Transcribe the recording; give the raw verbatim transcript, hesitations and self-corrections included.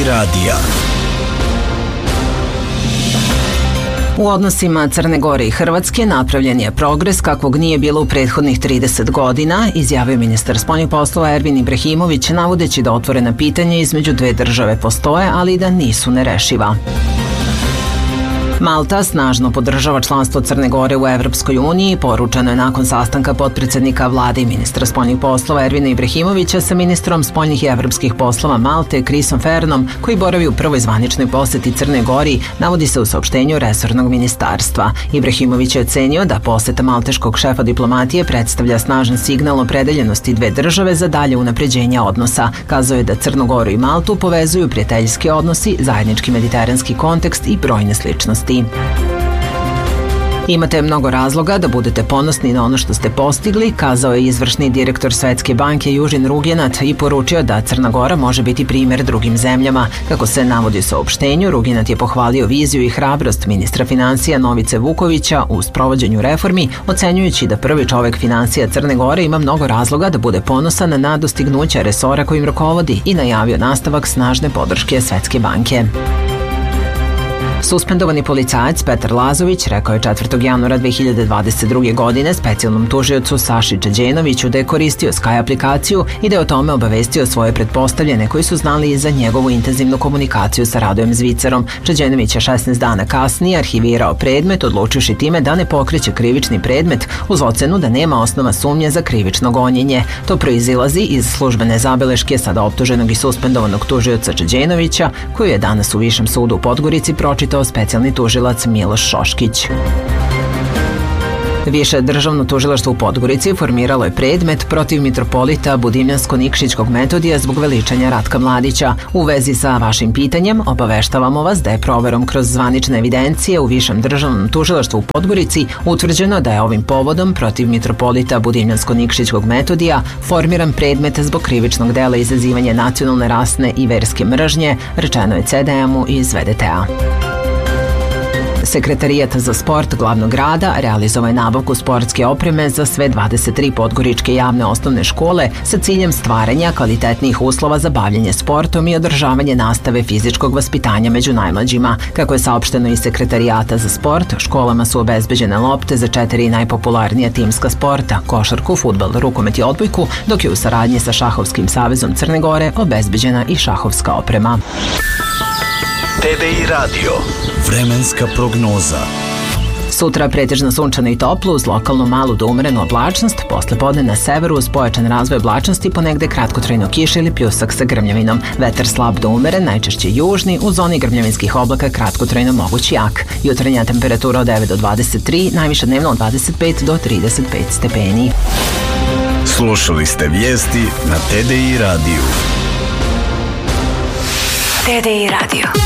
radija. U odnosima Crne Gore i Hrvatske napravljen je progres kakvog nije bilo u prethodnih trideset godina, izjavio ministar spoljnih poslova Ervin Ibrahimović, navodeći da otvorena pitanja između dve države postoje, ali i da nisu nerešiva. Malta snažno podržava članstvo Crne Gore u Evropskoj uniji, poručeno je nakon sastanka potpredsednika vlade i ministra spoljnih poslova Ervina Ibrahimovića sa ministrom spoljnih i evropskih poslova Malte Chrisom Fernom, koji boravi u prvoj zvaničnoj poseti Crnoj Gori, navodi se u saopštenju resornog ministarstva. Ibrahimović je ocenio da poseta malteškog šefa diplomatije predstavlja snažan signal opredeljenosti dve države za dalje unapređenje odnosa. Kazao je da Crnu Goru i Maltu povezuju prijateljski odnosi, zajednički mediteranski kontekst i brojne sličnosti. Imate mnogo razloga da budete ponosni na ono što ste postigli, kazao je izvršni direktor Svetske banke Južin Rugenat i poručio da Crna Gora može biti primer drugim zemljama. Kako se navodi u saopštenju, Rugenat je pohvalio viziju i hrabrost ministra finansija Novice Vukovića u sprovođenju reformi, ocenjujući da prvi čovek finansija Crne Gore ima mnogo razloga da bude ponosan na dostignuća resora kojim rukovodi i najavio nastavak snažne podrške Svetske banke. Suspendovani policajac Petar Lazović rekao je četvrtog januara dve hiljade dvadeset druge. godine specijalnom tužiocu Saši Čeđenoviću da je koristio Sky aplikaciju i da je o tome obavestio svoje pretpostavljene koji su znali i za njegovu intenzivnu komunikaciju sa Radojem Zvicerom. Čeđenović je šesnaest dana kasnije arhivirao predmet, odlučivši time da ne pokreće krivični predmet uz ocenu da nema osnova sumnje za krivično gonjenje. To proizilazi iz službene zabeleške sada optuženog i suspendovanog tužioca Čeđenovića, koju je danas u Višem sudu u Podgorici pročitao specijalni tužilac Miloš Šoškić. Više državno tužilaštvo u Podgorici formiralo je predmet protiv mitropolita Budimljansko-Nikšićkog Metodija zbog veličanja Ratka Mladića. U vezi sa vašim pitanjem obaveštavamo vas da je proverom kroz zvanične evidencije u Višem državnom tužilaštvu u Podgorici utvrđeno da je ovim povodom protiv mitropolita Budimljansko-Nikšićkog Metodija formiran predmet zbog krivičnog dela izazivanja nacionalne, rasne i verske mržnje, rečeno je C D M-u iz V D T-a. Sekretarijat za sport glavnog grada realizovao je nabavku sportske opreme za sve dvadeset tri podgoričke javne osnovne škole sa ciljem stvaranja kvalitetnijih uslova za bavljenje sportom i održavanje nastave fizičkog vaspitanja među najmlađima. Kako je saopšteno iz Sekretarijata za sport, školama su obezbeđene lopte za četiri najpopularnija timska sporta, košarku, fudbal, rukomet i odbojku, dok je u saradnji sa Šahovskim savezom Crne Gore obezbeđena i šahovska oprema. T D I radio. Vremenska prognoza. Sutra pretežno sunčano i toplo uz lokalno malu do umerenu oblačnost, posle podne na severu uz pojačan razvoj oblačnosti ponegde kratkotrajno kiša ili pljusak sa grmljavinom. Vetar slab do umeren, najčešće južni, u zoni grmljavinskih oblaka kratkotrajno moguć jak. Jutarnja temperatura od devet do dvadeset tri, najviša dnevno od dvadeset pet do trideset pet stepeni. Slušali ste vijesti na T D I radiju. T D I radio.